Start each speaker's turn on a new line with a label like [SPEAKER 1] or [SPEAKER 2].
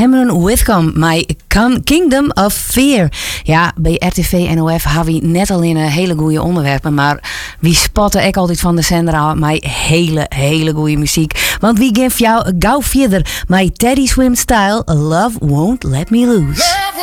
[SPEAKER 1] Cameron Whitcomb, My Kingdom of Fear. Ja, bij RTV NOF hebben we net alleen een hele goede onderwerpen, maar wie spotten ik altijd van de zender aan met hele goede muziek. Want wie geeft jou gauw verder, My Teddy Swim Style, Love Won't Let Me Loose.